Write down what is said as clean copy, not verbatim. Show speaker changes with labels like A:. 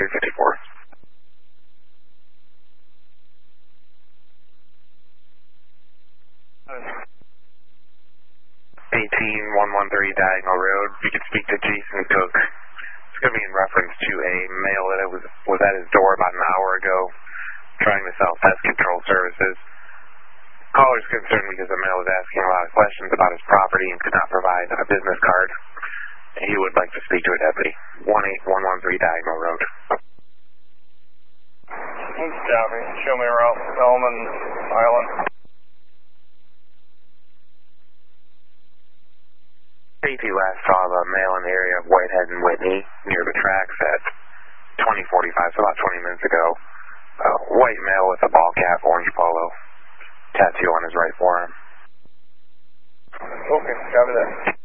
A: 354. 18113 Diagonal Road. You can speak to Jason Cook. It's going to be in reference to a male that was at his door about an hour ago trying to sell pest control services. Caller's concerned because the male was asking a lot of questions about his property and could not provide a business card. He would like to speak to a deputy. 18113 Diagonal Road.
B: Copy. Show me around Elman Island.
A: Safety last saw the male in the area of Whitehead and Whitney near the tracks at 2045, so about 20 minutes ago. White male with a ball cap, orange polo, tattoo on his right forearm.
B: Okay, copy that.